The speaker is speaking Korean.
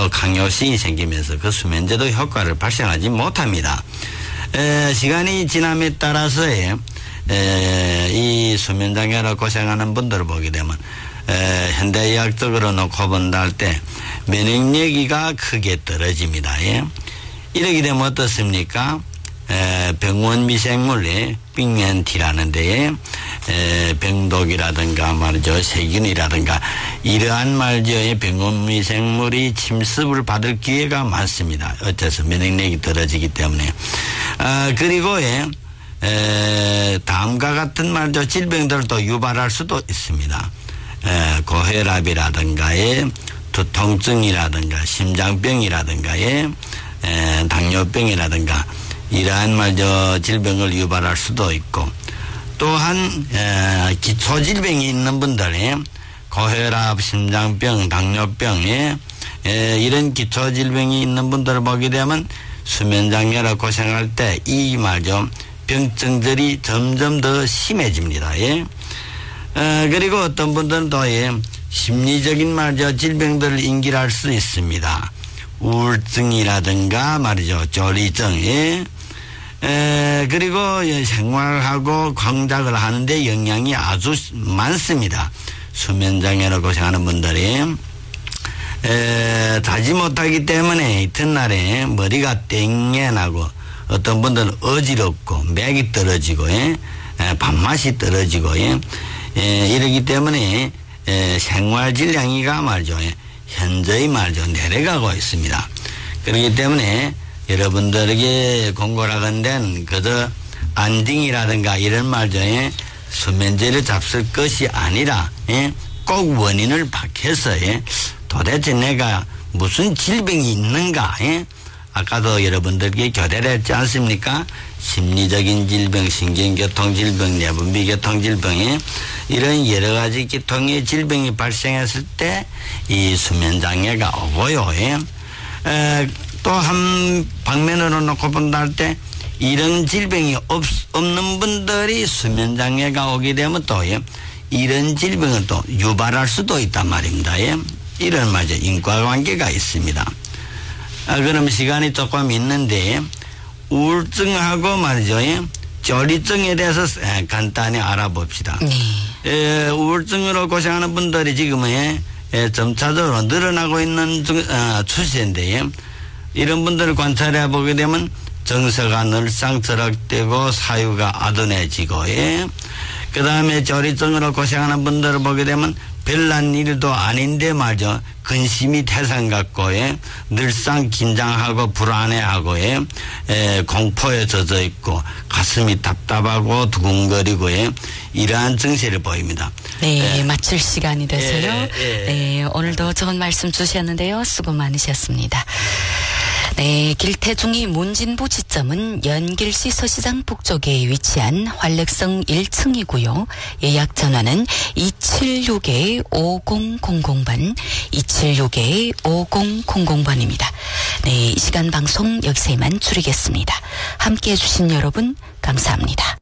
또 강요성이 생기면서 그 수면제도 효과를 발생하지 못합니다. 시간이 지남에 따라서 이 수면장애로 고생하는 분들을 보게 되면 현대의학적으로 놓고 본다 할 때 면역력이가 크게 떨어집니다. 예. 이러게 되면 어떻습니까? 병원 미생물에 빅멘티라는 데에 병독이라든가 말이죠, 세균이라든가 이러한 말이죠, 병원 미생물이 침습을 받을 기회가 많습니다. 어째서 면역력이 떨어지기 때문에. 그리고 다음과 같은 말이죠, 질병들도 유발할 수도 있습니다. 고혈압이라든가 두통증이라든가 심장병이라든가 당뇨병이라든가 이러한 말이죠, 질병을 유발할 수도 있고, 또한 기초질병이 있는 분들이 고혈압, 심장병, 당뇨병 이런 기초질병이 있는 분들을 보게 되면 수면장애로 고생할 때 이 말이죠, 병증들이 점점 더 심해집니다. 그리고 어떤 분들은 또 심리적인 말이죠, 질병들을 인길할 수 있습니다. 우울증이라든가 말이죠, 조리증, 그리고 생활하고 공작을 하는데 영향이 아주 많습니다. 수면장애로 고생하는 분들이 자지 못하기 때문에 이튿날에 머리가 땡겨나고 어떤 분들은 어지럽고 맥이 떨어지고 밥맛이 떨어지고 이러기 때문에 생활 질량이가 말이죠, 현저히 말이죠, 내려가고 있습니다. 그렇기 때문에 여러분들에게 공고하건대 그저 안딩이라든가 이런 말이죠, 수면제를 잡술 것이 아니라 꼭 원인을 밝혀서 도대체 내가 무슨 질병이 있는가, 아까도 여러분들께 교대를 했지 않습니까? 심리적인 질병, 신경계통 질병, 내분비계통 질병, 이런 여러 가지 계통의 질병이 발생했을 때 이 수면장애가 오고요. 또 한 방면으로 놓고 본다 할 때 이런 질병이 없는 분들이 수면장애가 오게 되면 또 이런 질병을 또 유발할 수도 있단 말입니다. 이런 말이죠, 인과관계가 있습니다. 그럼 시간이 조금 있는데 우울증하고 말이죠, 조리증에 대해서 간단히 알아봅시다. 우울증으로 고생하는 분들이 지금은 점차적으로 늘어나고 있는 추세인데, 이런 분들을 관찰해 보게 되면 정서가 늘상 저락되고 사유가 아둔해지고, 그 다음에 조리증으로 고생하는 분들을 보게 되면 별난 일도 아닌데 말이죠, 근심이 태산 같고 늘상 긴장하고 불안해하고 공포에 젖어 있고 가슴이 답답하고 두근거리고 이러한 증세를 보입니다. 네, 마칠 시간이 돼서요. 네, 오늘도 좋은 말씀 주셨는데요, 수고 많으셨습니다. 네, 길태중이 문진부 지점은 연길시 서시장 북쪽에 위치한 활력성 1층이고요. 예약 전화는 276-5000번, 276-5000번입니다. 네, 이 시간 방송 여기서 이만 줄이겠습니다. 함께해 주신 여러분 감사합니다.